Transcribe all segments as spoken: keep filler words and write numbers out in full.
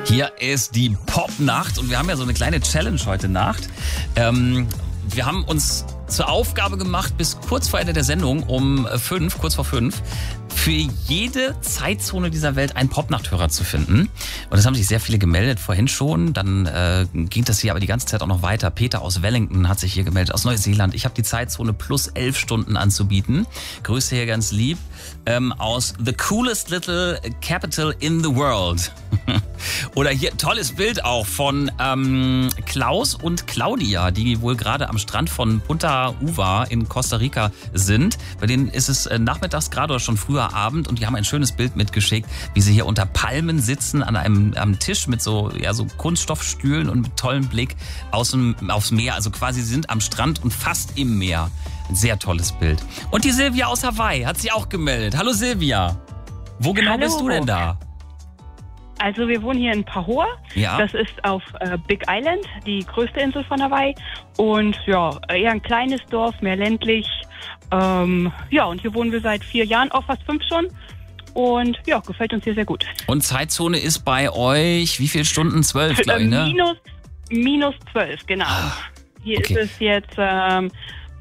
Hier ist die Popnacht und wir haben ja so eine kleine Challenge heute Nacht. Ähm, wir haben uns zur Aufgabe gemacht, bis kurz vor Ende der Sendung um fünf, kurz vor fünf, für jede Zeitzone dieser Welt einen Popnachthörer zu finden. Und es haben sich sehr viele gemeldet, vorhin schon. Dann äh, ging das hier aber die ganze Zeit auch noch weiter. Peter aus Wellington hat sich hier gemeldet, aus Neuseeland. Ich habe die Zeitzone plus elf Stunden anzubieten. Grüße hier ganz lieb. Ähm, aus The Coolest Little Capital in the World. Oder hier, tolles Bild auch von ähm, Klaus und Claudia, die wohl gerade am Strand von Punta Uva in Costa Rica sind. Bei denen ist es äh, nachmittags gerade oder schon früher Abend und die haben ein schönes Bild mitgeschickt, wie sie hier unter Palmen sitzen an einem am Tisch mit so, ja, so Kunststoffstühlen und mit tollem Blick aus dem, aufs Meer. Also quasi sie sind am Strand und fast im Meer. Ein sehr tolles Bild. Und die Silvia aus Hawaii hat sich auch gemeldet. Hallo Silvia. Wo genau Hallo. bist du denn da? Also wir wohnen hier in Pahoa. Ja. Das ist auf äh, Big Island, die größte Insel von Hawaii. Und ja, eher ein kleines Dorf, mehr ländlich. Ähm, ja, und hier wohnen wir seit vier Jahren, auch fast fünf schon. Und ja, gefällt uns hier sehr gut. Und Zeitzone ist bei euch wie viele Stunden? Zwölf, glaube ich, ne? Minus, minus zwölf, genau. Ah, hier okay. ist es jetzt ähm,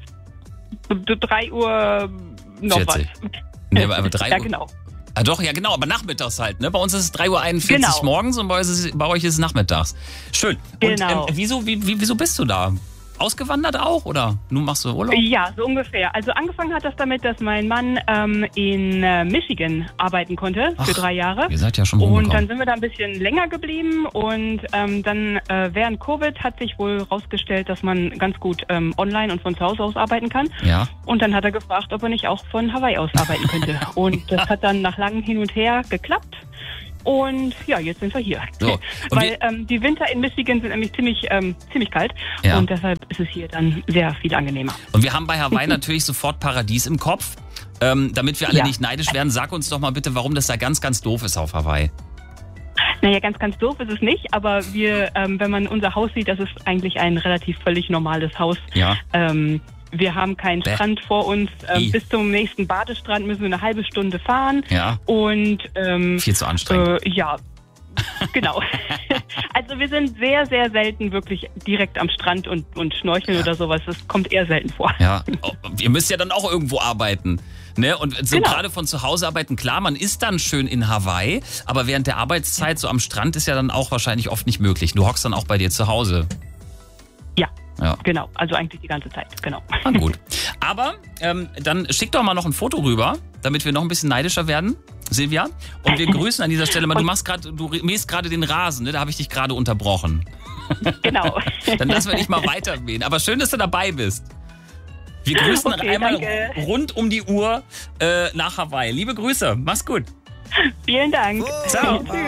drei Uhr noch vierzig. was. Nee, aber drei ja, Uhr. genau. Ah, doch, ja genau, aber nachmittags halt, ne? Bei uns ist es drei Uhr einundvierzig Genau. morgens und bei euch, ist es, bei euch ist es nachmittags. Schön. Genau. Und ähm, wieso, wie, wie, wieso bist du da? Ausgewandert auch oder nun machst du Urlaub? Ja, so ungefähr. Also angefangen hat das damit, dass mein Mann ähm, in äh, Michigan arbeiten konnte für Ach, drei Jahre. Ihr seid ja schon Und rumgekommen. dann sind wir da ein bisschen länger geblieben und ähm, dann äh, während Covid hat sich wohl rausgestellt, dass man ganz gut ähm, online und von zu Hause aus arbeiten kann. Ja. Und dann hat er gefragt, ob er nicht auch von Hawaii aus arbeiten könnte. Und das hat dann nach langem Hin und Her geklappt. Und ja, jetzt sind wir hier. So. Und Weil wie- ähm, die Winter in Michigan sind nämlich ziemlich, ähm, ziemlich kalt. Ja. Und deshalb ist es hier dann sehr viel angenehmer. Und wir haben bei Hawaii natürlich sofort Paradies im Kopf. Ähm, damit wir alle Ja. nicht neidisch werden, sag uns doch mal bitte, warum das da ganz, ganz doof ist auf Hawaii. Naja, ganz, ganz doof ist es nicht, aber wir, ähm, wenn man unser Haus sieht, das ist eigentlich ein relativ völlig normales Haus. Ja. Ähm, wir haben keinen Bäh. Strand vor uns. Ähm, I. bis zum nächsten Badestrand müssen wir eine halbe Stunde fahren. Ja. Und ähm, Viel zu anstrengend. äh, ja, genau. Also wir sind sehr, sehr selten wirklich direkt am Strand und, und schnorcheln Ja. oder sowas. Das kommt eher selten vor. Ja. Oh, ihr müsst ja dann auch irgendwo arbeiten. Ne? Und so Genau. gerade von zu Hause arbeiten, klar, man ist dann schön in Hawaii, aber während der Arbeitszeit so am Strand ist ja dann auch wahrscheinlich oft nicht möglich. Du hockst dann auch bei dir zu Hause. Ja, Ja. genau. Also eigentlich die ganze Zeit, genau. Na gut. Aber ähm, dann schick doch mal noch ein Foto rüber, damit wir noch ein bisschen neidischer werden, Silvia. Und wir grüßen an dieser Stelle mal. Du machst gerade, du mähst gerade den Rasen, ne? Da habe ich dich gerade unterbrochen. Genau. Dann lassen wir dich mal weitermähen. Aber schön, dass du dabei bist. Wir grüßen Okay, einmal danke. rund um die Uhr äh, nach Hawaii. Liebe Grüße, mach's gut. Vielen Dank. Ciao. Tschüss.